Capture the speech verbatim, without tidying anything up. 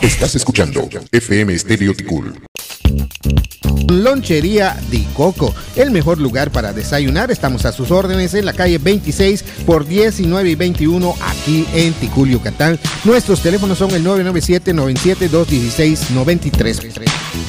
Estás escuchando F M Estéreo Ticul. Lonchería Di Coco, el mejor lugar para desayunar. Estamos a sus órdenes en la calle veintiséis por diecinueve y veintiuno aquí en Ticul, Yucatán. Nuestros teléfonos son el nueve nueve siete, nueve siete dos uno seis, nueve tres.